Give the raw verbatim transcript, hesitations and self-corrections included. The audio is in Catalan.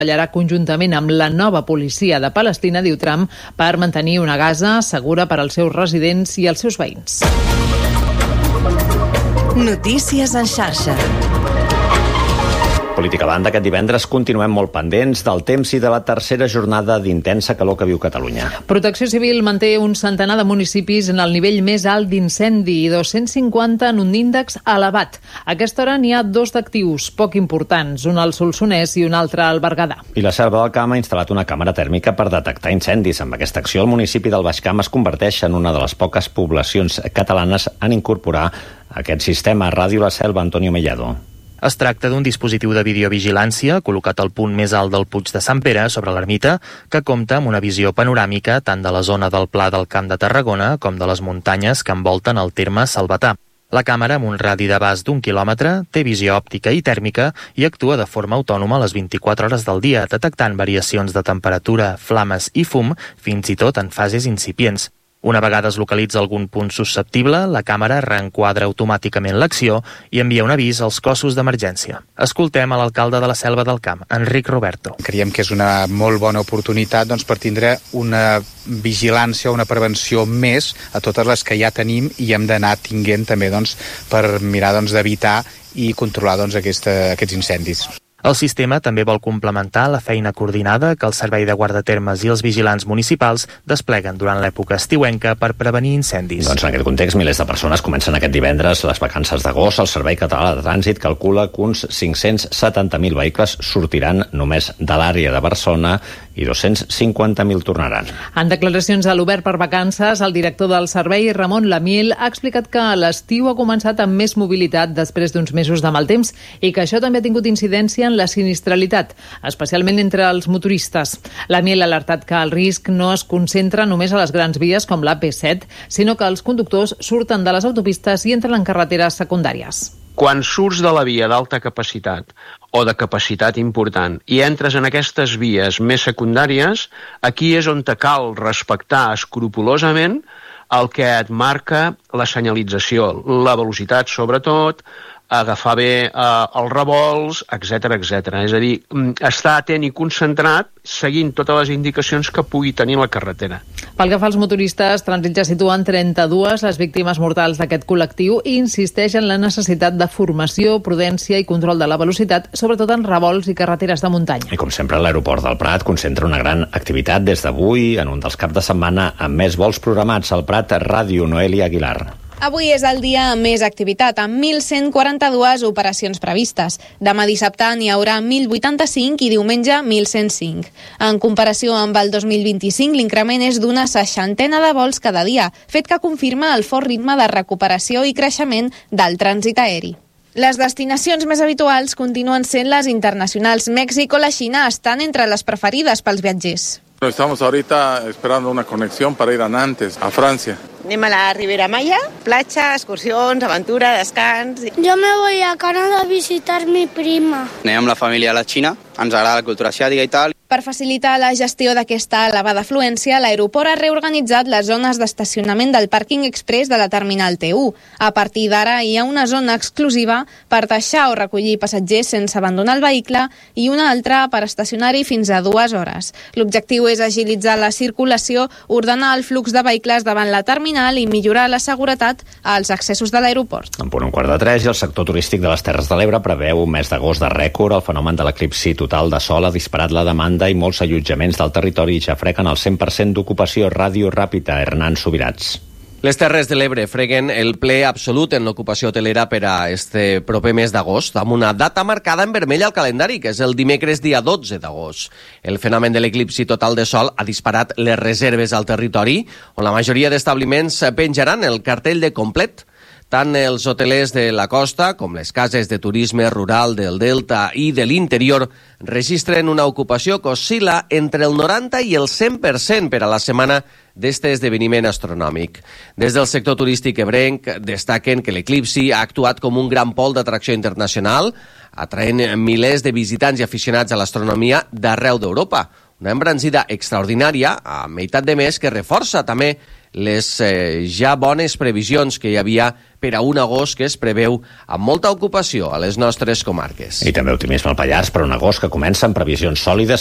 treballarà conjuntament amb la nova policia de Palestina, diu Trump, per mantenir una Gaza segura per als seus residents i els seus veïns. Notícies en xarxa. Política a banda, aquest divendres continuem molt pendents del temps i de la tercera jornada d'intensa calor que viu Catalunya. Protecció Civil manté un centenar de municipis en el nivell més alt d'incendi i dos-cents cinquanta en un índex elevat. A aquesta hora n'hi ha dos d'actius, poc importants, un al Solsonès i un altre al Berguedà. I la Selva del Camp ha instal·lat una càmera tèrmica per detectar incendis. Amb aquesta acció, el municipi del Baix Camp es converteix en una de les poques poblacions catalanes en incorporar aquest sistema. Ràdio La Selva, Antonio Mellado. Es tracta d'un dispositiu de videovigilància col·locat al punt més alt del Puig de Sant Pere, sobre l'ermita, que compta amb una visió panoràmica tant de la zona del Pla del Camp de Tarragona com de les muntanyes que envolten el terme salvatà. La càmera, amb un radi d'abast d'un quilòmetre, té visió òptica i tèrmica i actua de forma autònoma les vint-i-quatre hores del dia, detectant variacions de temperatura, flames i fum, fins i tot en fases incipients. Una vegada es localitza algun punt susceptible, la càmera reenquadra automàticament l'acció i envia un avís als cossos d'emergència. Escoltem a l'alcalde de la Selva del Camp, Enric Roberto. Creiem que és una molt bona oportunitat doncs, per tindre una vigilància o una prevenció més a totes les que ja tenim i hem d'anar tinguent també doncs, per mirar doncs, d'evitar i controlar doncs, aquesta, aquests incendis. El sistema també vol complementar la feina coordinada que el Servei de Guardatermes i els vigilants municipals despleguen durant l'època estiuenca per prevenir incendis. Doncs en aquest context, milers de persones comencen aquest divendres les vacances d'agost. El Servei Català de Trànsit calcula que uns cinc-cents setanta mil vehicles sortiran només de l'àrea de Barcelona i dos-cents cinquanta mil tornaran. En declaracions a l'Obert per Vacances, el director del servei, Ramon Lamiel, ha explicat que l'estiu ha començat amb més mobilitat després d'uns mesos de mal temps i que això també ha tingut incidència en la sinistralitat, especialment entre els motoristes. Lamiel ha alertat que el risc no es concentra només a les grans vies com l'A P set, sinó que els conductors surten de les autopistes i entren en carreteres secundàries. Quan surts de la via d'alta capacitat o de capacitat important i entres en aquestes vies més secundàries, aquí és on te cal respectar escrupolosament el que et marca la senyalització, la velocitat sobretot, agafar bé eh, els revolts, etcètera, etcètera. És a dir, estar atent i concentrat seguint totes les indicacions que pugui tenir la carretera. Pel que fa als motoristes, Trànsit ja situa en trenta-dues les víctimes mortals d'aquest col·lectiu i insisteix en la necessitat de formació, prudència i control de la velocitat, sobretot en revolts i carreteres de muntanya. I com sempre, l'aeroport del Prat concentra una gran activitat des d'avui en un dels caps de setmana amb més vols programats. Al Prat, Ràdio, Noelia Aguilar. Avui és el dia amb més activitat, amb mil cent quaranta-dues operacions previstes. Demà dissabte n'hi haurà mil vuitanta-cinc i diumenge mil cent cinc. En comparació amb el dos mil vint-i-cinc, l'increment és d'una seixantena de vols cada dia, fet que confirma el fort ritme de recuperació i creixement del trànsit aeri. Les destinacions més habituals continuen sent les internacionals. Mèxic o la Xina estan entre les preferides pels viatgers. Estamos ahorita esperando una conexión para ir a Nantes, a Francia. Anem a la Ribera Maya, platja, excursions, aventura, descans... Yo me voy a Canadá a visitar mi prima. Anem amb la família a la Xina, ens agrada la cultura asiàtica i tal. Per facilitar la gestió d'aquesta elevada afluència, l'aeroport ha reorganitzat les zones d'estacionament del pàrquing express de la Terminal T u. A partir d'ara hi ha una zona exclusiva per deixar o recollir passatgers sense abandonar el vehicle i una altra per estacionar-hi fins a dues hores. L'objectiu és agilitzar la circulació, ordenar el flux de vehicles davant la terminal i millorar la seguretat als accessos de l'aeroport. En punt un quart de tres, i el sector turístic de les Terres de l'Ebre preveu un mes d'agost de rècord. El fenomen de l'eclipsi total de sol ha disparat la demanda i molts allotjaments del territori ja freguen el cent per cent d'ocupació. Ràdio Ràpita, Hernán Subirats. Les Terres de l'Ebre freguen el ple absolut en l'ocupació hotelera per a este proper mes d'agost, amb una data marcada en vermell al calendari, que és el dimecres dia dotze d'agost. El fenomen de l'eclipsi total de sol ha disparat les reserves al territori, on la majoria d'establiments penjaran el cartell de complet. Tant els hotelers de la costa com les cases de turisme rural del Delta i de l'interior registren una ocupació que oscil·la entre el noranta i el cent per cent per a la setmana d'este esdeveniment astronòmic. Des del sector turístic ebrenc destaquen que l'eclipsi ha actuat com un gran pol d'atracció internacional, atraent milers de visitants i aficionats a l'astronomia d'arreu d'Europa. una embranzida extraordinària a meitat de mes que reforça també les eh, ja bones previsions que hi havia per a un agost que es preveu amb molta ocupació a les nostres comarques. I també optimisme al Pallars per un agost que comença amb previsions sòlides